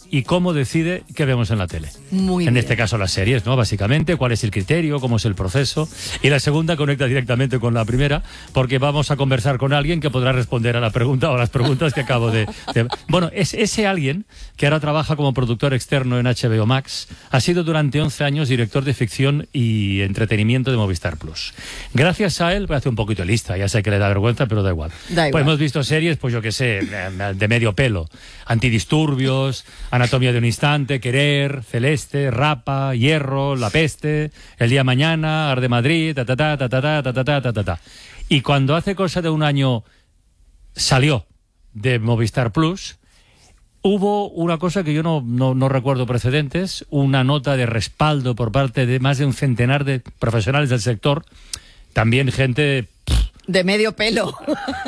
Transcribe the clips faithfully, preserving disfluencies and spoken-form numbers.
y cómo decide qué vemos en la tele. Muy en bien. este caso las series, ¿no? Básicamente, cuál es el criterio, cómo es el proceso. Y la segunda conecta directamente con la primera, porque vamos a conversar con alguien que podrá responder a la pregunta o a las preguntas que acabo de... de... Bueno, es ese alguien que ahora trabaja como productor externo en H B O Max, ha sido durante once años director de ficción y entretenimiento de Movistar Plus. Gracias a él, voy a hacer un poquito de lista, ya sé que le da vergüenza, pero da igual. Da igual. Pues hemos visto series, pues yo qué sé, de medio pelo. Antidisturbios, Anatomía de un instante, Querer, Celeste, Rapa, Hierro, La peste, El día de mañana, Arde Madrid, ta ta ta ta ta ta ta ta ta ta ta. Y cuando hace cosa de un año salió de Movistar Plus, hubo una cosa que yo no, no, no recuerdo precedentes, una nota de respaldo por parte de más de un centenar de profesionales del sector, también gente... De medio pelo.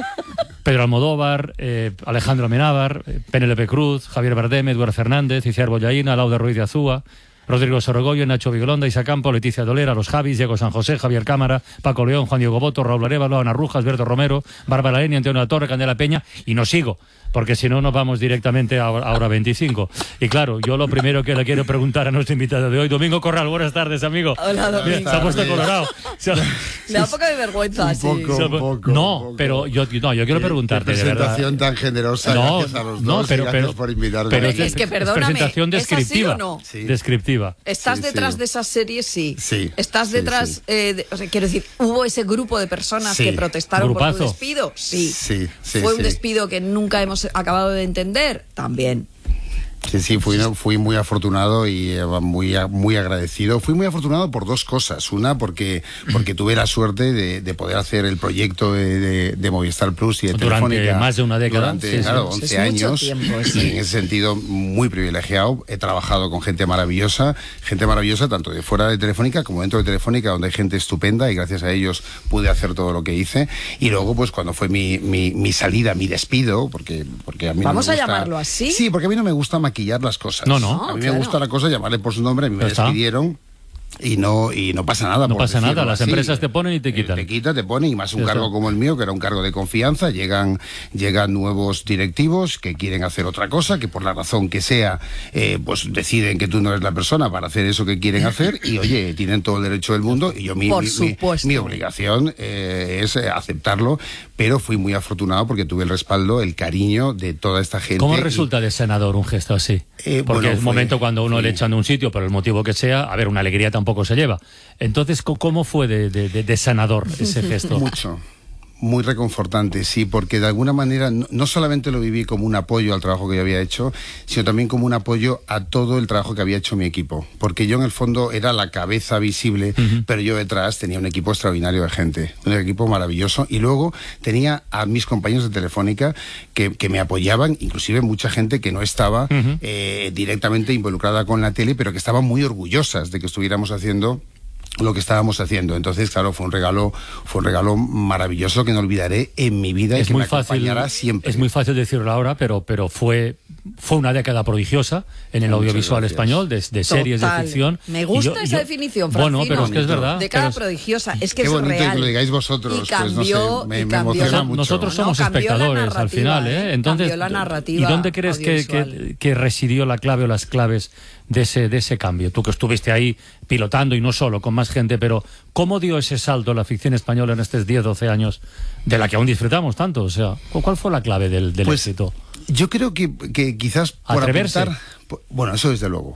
Pedro Almodóvar, eh, Alejandro Amenábar, eh, Penélope Cruz, Javier Bardem, Eduardo Fernández, Iciar Bollaína, Lauda Ruiz de Azúa, Rodrigo Sorogoyo, Nacho Vigolonda, Isa Campo, Leticia Dolera, Los Javis, Diego San José, Javier Cámara, Paco León, Juan Diego Boto, Raúl Arévalo, Ana Rujas, Alberto Romero, Bárbara Leni, Antonio La Torre, Candela Peña, y no sigo, porque si no nos vamos directamente a, a hora veinticinco. Y claro, yo lo primero que le quiero preguntar a nuestro invitado de hoy, Domingo Corral, buenas tardes, amigo. Hola, Domingo. Mira, se ha puesto colorado. Se ha- Le da un poco de vergüenza, Un sí. poco. se ha- un poco, no, un poco. pero yo, no, yo quiero Qué- preguntarte, qué de verdad. presentación tan generosa, No, gracias a los no, dos, pero, y gracias pero, por invitarme. pero Es que, perdóname, presentación ¿es así descriptiva. o no? Sí. Descriptiva. ¿Estás Sí, detrás sí. de esas series? Sí. Sí, ¿Estás sí, detrás? sí. Eh, de- o sea, quiero decir, ¿hubo ese grupo de personas Sí. que protestaron por Grupazo. tu despido? Sí. Sí, sí, ¿Fue un sí. despido que nunca hemos acabado de entender? También. Sí, sí, fui, fui muy afortunado y eh, muy, a- muy agradecido. Fui muy afortunado por dos cosas. Una, porque, porque tuve la suerte de, de poder hacer el proyecto de, de, de Movistar Plus y de Durante Telefónica. más de una década. Durante, Sí, sí. claro, Es once mucho años. tiempo, y sí. en ese sentido, muy privilegiado. He trabajado con gente maravillosa, gente maravillosa tanto de fuera de Telefónica como dentro de Telefónica, donde hay gente estupenda y gracias a ellos pude hacer todo lo que hice. Y luego, pues cuando fue mi, mi, mi salida, mi despido, porque, porque a mí no ¿Vamos me a gusta- llamarlo así? Sí, porque a mí no me gusta maquillar las cosas. No, no. A mí claro. me gusta la cosa llamarle por su nombre, a mí me Ya está. despidieron. Y no, y no pasa nada. No por pasa nada, decirlo las así. empresas te ponen y te Eh, quitan. Te quita, te ponen, y más un Ya cargo está. como el mío, que era un cargo de confianza, llegan, llegan nuevos directivos que quieren hacer otra cosa, que por la razón que sea, eh, pues deciden que tú no eres la persona para hacer eso que quieren hacer, y oye, tienen todo el derecho del mundo, y yo mi, Por mi, mi- supuesto. mi obligación eh, es eh, aceptarlo, pero fui muy afortunado porque tuve el respaldo, el cariño de toda esta gente. ¿Cómo y- resulta de senador un gesto así? Eh, Porque bueno, es un fue- momento cuando uno fue- le echan de un sitio, por el motivo que sea, a ver, una alegría tampoco se lleva. Entonces, ¿cómo- ¿cómo fue de, de, de- de sanador ese gesto? Mucho. Muy reconfortante, sí, porque de alguna manera no, no solamente lo viví como un apoyo al trabajo que yo había hecho, sino también como un apoyo a todo el trabajo que había hecho mi equipo. Porque yo en el fondo era la cabeza visible, Ujú. pero yo detrás tenía un equipo extraordinario de gente, un equipo maravilloso. Y luego tenía a mis compañeros de Telefónica que, que me apoyaban, inclusive mucha gente que no estaba Ujú. eh, directamente involucrada con la tele, pero que estaban muy orgullosas de que estuviéramos haciendo lo que estábamos haciendo. Entonces, claro, fue un regalo, fue un regalo maravilloso que no olvidaré en mi vida y Es que muy me fácil, acompañará siempre. es muy fácil decirlo ahora, pero, pero fue, fue una década prodigiosa en el Muchas audiovisual gracias. español, de, de series, de Total. ficción. Me Y gusta yo- esa yo- definición, Bueno, Francino. pero es que es verdad. De cara pero es- prodigiosa. Es que Qué es bonito real. que lo digáis vosotros, Y pues, no sé, cambió, me- y me cambió- emociona No, mucho. nosotros No, somos cambió la espectadores al narrativa, final, ¿eh? ¿eh? Entonces, Cambió la narrativa ¿y dónde crees que, audiovisual. que, que residió la clave o las claves de ese, de ese cambio? Tú que estuviste ahí pilotando y no solo, con más gente, pero ¿cómo dio ese salto la ficción española en estos diez, doce años de la que aún disfrutamos tanto? O sea, ¿cuál fue la clave del, del Pues, éxito? Yo creo que, que quizás por Atreverse. apuntar... por- Bueno, eso desde luego.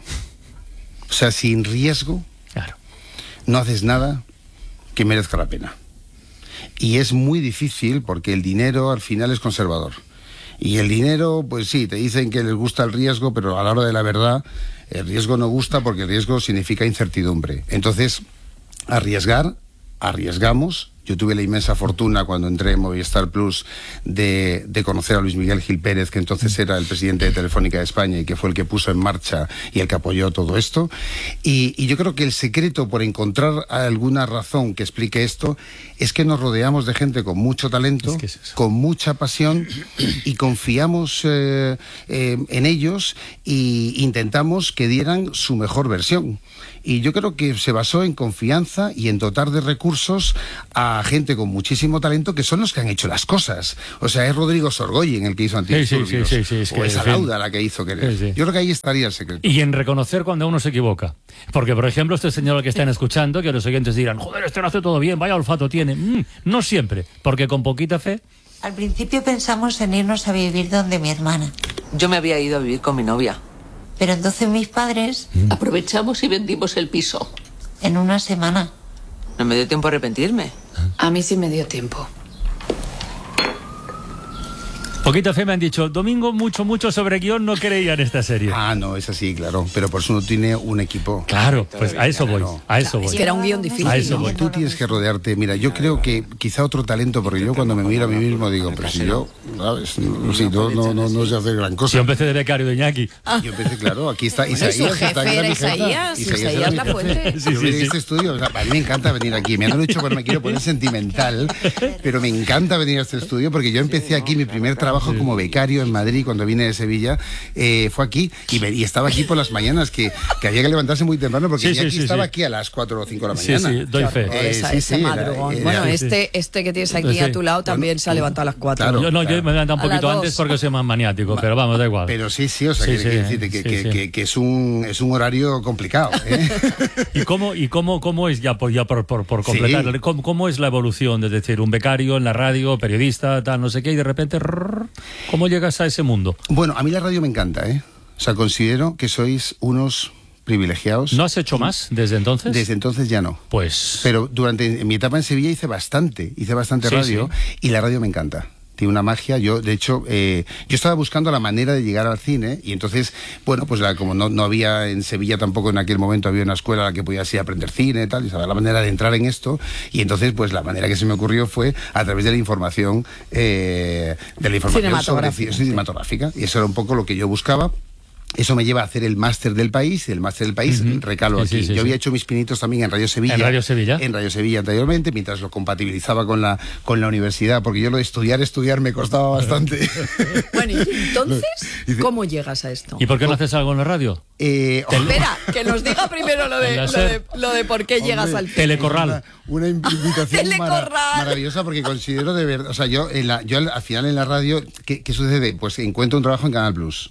O sea, sin riesgo Claro. no haces nada que merezca la pena. Y es muy difícil porque el dinero al final es conservador. Y el dinero, pues sí, te dicen que les gusta el riesgo, pero a la hora de la verdad, el riesgo no gusta porque el riesgo significa incertidumbre. Entonces, arriesgar, arriesgamos. Yo tuve la inmensa fortuna cuando entré en Movistar Plus de, de conocer a Luis Miguel Gil Pérez, que entonces era el presidente de Telefónica de España y que fue el que puso en marcha y el que apoyó todo esto. Y, y yo creo que el secreto por encontrar alguna razón que explique esto es que nos rodeamos de gente con mucho talento, Es que es eso. con mucha pasión y confiamos eh, eh, en ellos e intentamos que dieran su mejor versión. Y yo creo que se basó en confianza y en dotar de recursos a a gente con muchísimo talento que son los que han hecho las cosas. O sea, es Rodrigo Sorgoyen el que hizo Antidisturbios. Sí, sí, sí, sí, sí, es o que, esa en fin. Lauda la que hizo Querer. Sí, sí. Yo creo que ahí estaría el secreto. Y en reconocer cuando uno se equivoca. Porque, por ejemplo, este señor que están escuchando, que los oyentes dirán, joder, este lo hace todo bien, vaya olfato tiene. Mm, no siempre, porque con poquita fe... Al principio pensamos en irnos a vivir donde mi hermana. Yo me había ido a vivir con mi novia. Pero entonces mis padres, Aprovechamos y vendimos el piso. en una semana. No me dio tiempo a arrepentirme. A mí sí me dio tiempo. Poquita fe me han dicho, Domingo, mucho, mucho sobre guión, no creía en esta serie. Ah, no, es así, claro. Pero por eso uno tiene un equipo. Claro, pues a eso voy, Claro. a eso Es voy. que era un guión difícil. A eso voy. Tú tienes que rodearte. Mira, yo creo que quizá otro talento, porque yo cuando me miro a mí mismo digo, pero si yo, ¿sabes? No, si no, no, no, no sé hacer gran cosa. Si yo empecé de becario de Iñaki. Yo empecé, claro, aquí está Bueno, Isaías. su está jefe aquí en era mi jefa. Isaías, era Isaías mi La jefe. Fuente. Sí, Yo sí, vi sí. este estudio, o sea, a mí me encanta venir aquí. Me han dicho que no me quiero poner sentimental, pero me encanta venir a este estudio porque yo empecé aquí mi primer trabajo como becario en Madrid cuando vine de Sevilla. Eh, fue aquí y, me- y estaba aquí por las mañanas, que, que había que levantarse muy temprano porque Sí, yo sí, aquí sí, estaba sí. aquí a las cuatro o cinco de la Sí, mañana. sí, doy fe. Eh, Esa- sí, ese sí, era- madrugón. era- Bueno, sí. este, este que tienes aquí Sí. a tu lado también se ha levantado a las cuatro. Claro. Yo, no, yo me he levantado un A las poquito dos. antes porque soy más maniático, pero vamos, da igual. Pero sí, sí, o sea, Sí, que, sí, que decirte que, sí, que, sí. que- que es un es un horario complicado. ¿eh? ¿Y cómo, y cómo, cómo es, ya por, ya por, por, por completar, Sí. ¿cómo, cómo es la evolución? Es decir, un becario en la radio, periodista, tal, no sé qué, y de repente, rrr, ¿cómo llegas a ese mundo? Bueno, a mí la radio me encanta, ¿eh? O sea, considero que sois unos privilegiados. ¿No has hecho más desde entonces? Desde entonces ya no. Pues... Pero durante en mi etapa en Sevilla hice bastante, hice bastante Sí, radio sí. y la radio me encanta. Tiene una magia. Yo, de hecho, eh, yo estaba buscando la manera de llegar al cine y entonces, bueno, pues la- como no, no había en Sevilla tampoco en aquel momento había una escuela a la que podías ir a aprender cine y tal, y saber la manera de entrar en esto. Y entonces, pues la manera que se me ocurrió fue a través de la información, eh, de la información Cinematográfica, sobre ci- cinematográfica. Y eso era un poco lo que yo buscaba. Eso me lleva a hacer el máster del país, y el máster del país Ujú. recalo Sí, aquí. sí, sí, yo había sí. hecho mis pinitos también en Radio Sevilla. ¿En Radio Sevilla? En Radio Sevilla anteriormente, mientras lo compatibilizaba con la, con la universidad, porque yo lo de estudiar, estudiar me costaba bastante. Bueno, y entonces, Dice- ¿cómo llegas a esto? ¿Y por qué no haces algo en la radio? Eh, Espera, que nos diga primero lo de, En la lo SER. de, lo de por qué llegas Hombre, al cine. Telecorral. Una, una invitación Telecorral. mara- maravillosa porque considero de verdad, o sea, yo, en la, yo al, al final en la radio, ¿qué, qué sucede? Pues encuentro un trabajo en Canal Plus.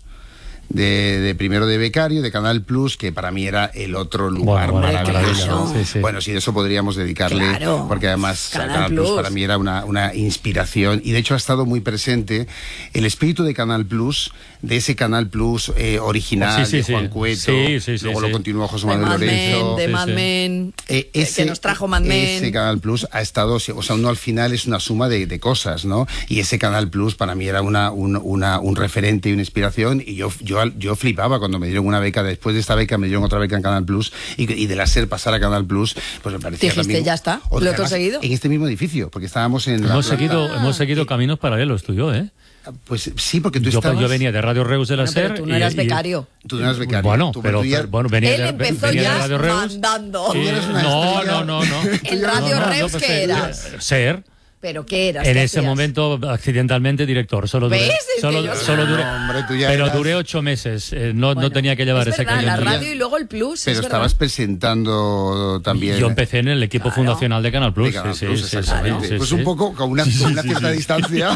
De, de primero de becario, de Canal Plus, que para mí era el otro lugar Bueno, bueno, maravilloso. claro. Sí, sí. Bueno, sí, de eso podríamos dedicarle, Claro. porque además Canal Canal, Plus. Plus para mí era una, una inspiración y de hecho ha estado muy presente el espíritu de Canal Plus, de ese Canal Plus eh, original Sí, sí, de sí. Juan Cueto, Sí, sí, sí, luego sí. lo continuó José De Manuel Mad Men, Lorenzo. de Sí, Mad sí. Men, Eh, que- ese, que nos trajo Mad Men. Ese Canal Plus ha estado, o sea, uno al final es una suma de, de cosas, ¿no? Y ese Canal Plus para mí era una, un, una, un referente y una inspiración y yo, yo, yo flipaba cuando me dieron una beca, después de esta beca me dieron otra beca en Canal Plus y, y de la SER pasar a Canal Plus, pues me parecía Dijiste, también... ya está, otra- lo he además, conseguido. En este mismo edificio, porque estábamos en... la Hemos planta- seguido, hemos seguido caminos paralelos tú y yo, ¿eh? Pues sí, porque tú Yo, estabas... yo venía de Radio Reus de la Bueno, pero SER. tú no y- eras y- becario. Tú no eras becario. Bueno, tú, pero, tú ya- pero, bueno, venía, Él de, empezó venía de ya Radio Reus. mandando. Sí, eres una no, estrella. no, no, no. En Radio No, no, Reus, yo ¿qué pensé- eras? SER. ¿Pero qué eras? En ¿Qué ese hacías? momento, accidentalmente, director. Solo duré, ¿Ves? Es que solo, yo- solo duré, No, hombre, tú ya pero eras- duré ocho meses. Eh, no, Bueno, no tenía que llevar es ese verdad, la cañón. radio y luego el plus. Pero es estabas verdad. presentando también... Yo empecé en el equipo Claro. fundacional de Canal Plus. de Canal sí, Plus, sí, sí, exactamente. sí, sí, pues sí. un poco con una, con una cierta distancia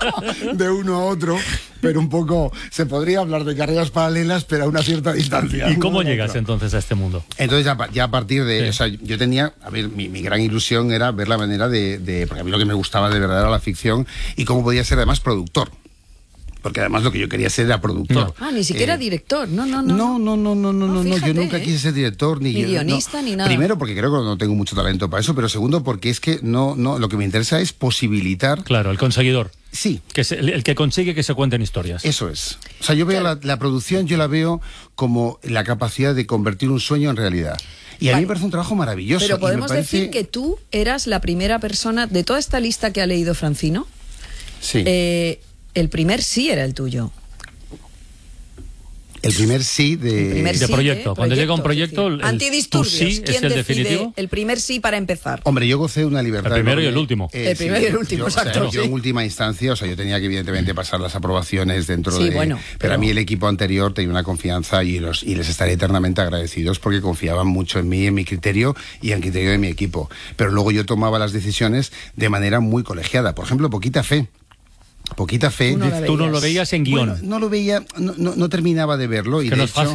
de uno a otro, pero un poco se podría hablar de carreras paralelas, pero a una cierta distancia. ¿Y cómo Uno a llegas otro. entonces a este mundo? Entonces ya, pa- ya a partir de, Sí. o sea, yo tenía, a ver, mi, mi gran ilusión era ver la manera de, de, porque a mí lo que me gustaba de verdad era la ficción y cómo podía ser además productor. Porque además lo que yo quería ser era productor. Ah, ni siquiera Eh, director. No, no, no. No, no, no, no, no, no, no, fíjate, yo nunca ¿eh? quise ser director ni, Ni yo- guionista, no. ni nada. Primero porque creo que no tengo mucho talento para eso, pero segundo porque es que no, no, lo que me interesa es posibilitar. Claro, el conseguidor. Sí, Que se- el, el que consigue que se cuenten historias. eso es. O sea, yo veo la, la producción, yo la veo como la capacidad de convertir un sueño en realidad. Y a mí Vale. me parece un trabajo maravilloso. y Pero me podemos parece- decir que tú eras la primera persona de toda esta lista que ha leído Francino. Sí. eh, el primer sí era el tuyo. El primer sí de, El primer de sí proyecto. Cuando llega un proyecto, es decir, el- tu antidisturbios. sí ¿Quién es el decide definitivo? el primer sí para empezar? Hombre, yo gocé una libertad. El primero y enorme. el último. El primero y el último, yo, o sea, exacto, yo sí. en última instancia, o sea, yo tenía que evidentemente pasar las aprobaciones dentro Sí, de... bueno, pero, pero- a mí el equipo anterior tenía una confianza y, los, y les estaré eternamente agradecidos porque confiaban mucho en mí, en mi criterio y en el criterio de mi equipo. Pero luego yo tomaba las decisiones de manera muy colegiada. Por ejemplo, Poquita Fe. Poquita Fe. Tú no la Tú no lo veías. veías en guión. Bueno, no lo veía, no, no, no terminaba de verlo. Y Que de no es hecho,